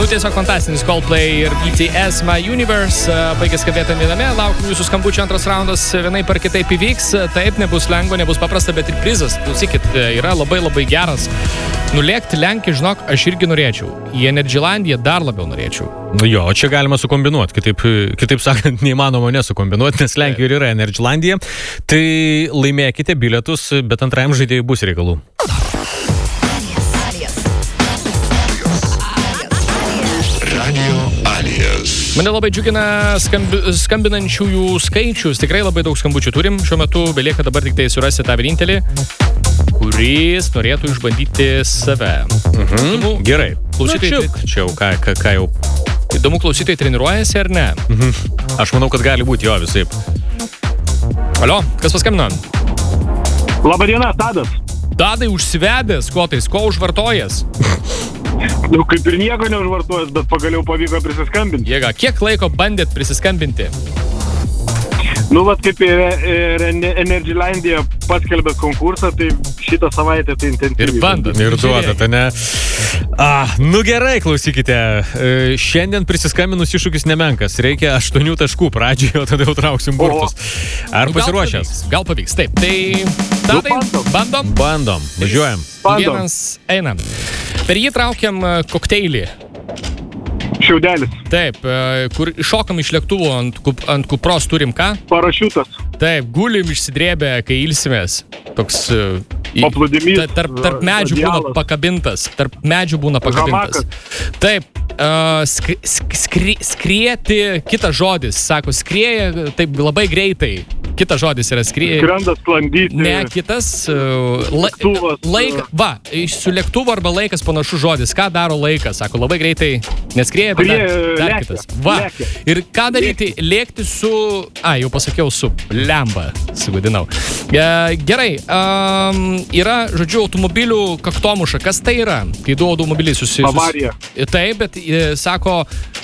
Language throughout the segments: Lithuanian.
tiesiog fantastinis Coldplay ir BTS My Universe. Baigęs skambėti viename, laukiu jūsų skambučių, antras raundas vienaip ar kitaip įvyks. Taip, nebus lengva, nebus paprasta, bet ir prizas, klausykit, yra labai labai geras. Nulėkti Lenkiją, žinok, aš irgi norėčiau. Į Energylandiją dar labiau norėčiau. Nu jo, čia galima sukombinuoti, kitaip sakant, neįmanoma nesukombinuoti, nes Lenkijoje yra Energylandija. Tai laimėkite bilietus, bet antrajam žaidėjui bus reikalų. Mane labai džiugina skambinančiųjų skaičius. Tikrai labai daug skambučių turim. Šiuo metu belieka dabar tik tai surasti tą vienintelį, kuris norėtų išbandyti save. Gerai. Klausytojai, čia jau ką jau. Įdomu, klausytojai treniruojasi ar ne? Aš manau, kad gali būti jo visaip. Alio, kas paskambino? Labadiena, Tadas. Tadai, užsivedęs, ko užvartojęs? Nu, kaip ir nieko neužvartojęs, bet pagaliau pavyko prisiskambinti. Jėga, kiek laiko bandėt prisiskambinti? Nu, vat kaip ir Energylandija paskelbė konkursą, tai šitą savaitę tai intensyviai. Ir bandot. Ir duodate, ne? Nu gerai, klausykite. Šiandien prisiskambinus iššūkis nemenkas. Reikia 8 taškų pradžioje, o tada jau trauksim burtus. Ar pasiruošęs? Gal pavyks. Taip, tai Tadai, bandom? Bandom, važiuojam. Vienas einam. Per jį traukiam kokteilį. Šiaudelis. Taip, kur iššokam iš lėktuvo ant kupros turim ką? Parašiutas. Taip, gulim išsidrėbę, kai ilsimės. Toks paplūdimys. Tarp medžių būna pakabintas. Tarp medžių būna pakabintas. Hamakas. Taip, skrieti, kitas žodis, sako, skrieja taip labai greitai. Kitas žodis yra skrieja. Skrendas, sklandyti. Ne, kitas su lėktuvu arba laikas panašus žodis. Ką daro laikas? Sako, labai greitai neskrieja, bet dar kitas. Va. Lėkia. Ir ką daryti? Lėkti su... jau pasakiau su lemba, sugadinau. Gerai. Yra, žodžiu, automobilių kaktomuša. Kas tai yra? Kai du automobiliai susijusius. Avarija. Taip, bet sako...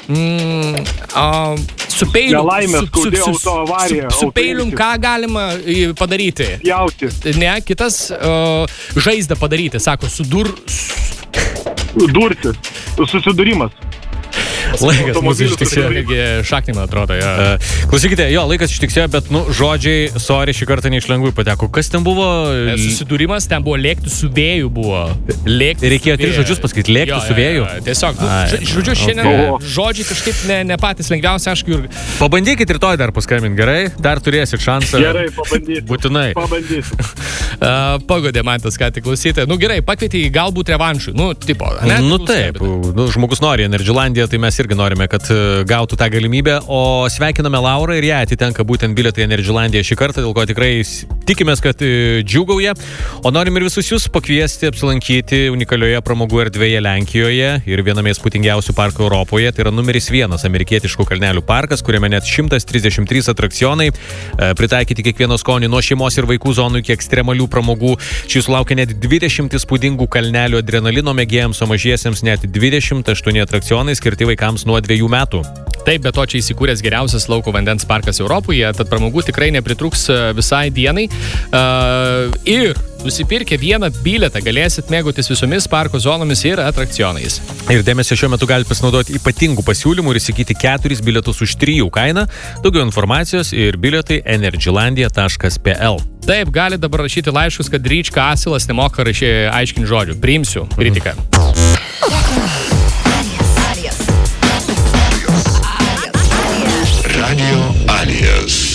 su peiliu... Nelaimė, skaudė autoavarija. Su peilium ką galima padaryti? Pjauti. Ne, kitas žaizdą padaryti, sako, Durti. Susidūrimas. Laikas mūsų ištiksėjo. Šaknį, man atrodo, jo. Klausykite, jo, laikas ištiksėjo, bet, žodžiai, sorry, šį kartą ne iš lengvų pateko. Kas ten buvo? Susidūrimas, ten buvo lėkti su vėju buvo. Reikėjo 3 žodžius pasakyti, lėkti su vėju. Tiesiog, žodžiu, šiandien žodžiai kažkaip ne patys lengviausi, aišku. Pabandykit rytoj dar paskambinti, gerai? Dar turėsit šansą. Gerai, pabandysiu. Būtinai. Pabandysiu. Pagodė man tas, ką tik klausyti. Gerai, pakvietė į galbūt revanšui. Tipo, ne? Taip. Žmogus nori Energylandiją, tai mes irgi norime, kad gautų tą galimybę, o sveikiname Laurą ir ją atitenka būtent bilietai Energylandiją šį kartą, dėl ko tikrai tikimės, kad džiūgauja, o norim ir visus jūs pakviesti apsilankyti unikalioje pramogų erdvėje Lenkijoje ir viename įspūdingiausių parkų Europoje, tai yra numeris 1 amerikietiškų kalnelių parkas, kuriame net 133 atrakcionai, pritaikyti kiekvieno skonį nuo šeimos ir vaikų zonų iki ekstremalių pramogų. Šis sulaukia net 20 įspūdingų kalnelių adrenalino mėgėjams, o mažiesiems net 28 atrakcionai skirti vaikams nuo 2 metų. Taip, be to čia įsikūręs geriausias lauko vandens parkas Europoje, tad pramogų tikrai nepritruks visai dienai. Ir nusipirkę vieną bilietą galėsit mėgautis visomis parko zonomis ir atrakcionais. Ir dėmesio, šiuo metu galite pasinaudoti ypatingų pasiūlymų ir įsigyti 4 bilietus už 3 kainą. Daugiau informacijos ir bilietai energylandia.pl. Taip, gali dabar rašyti laiškus, kad Ryčka Asilas nemoka aiškinti žodžių. Priimsiu kritiką. Radio Alias.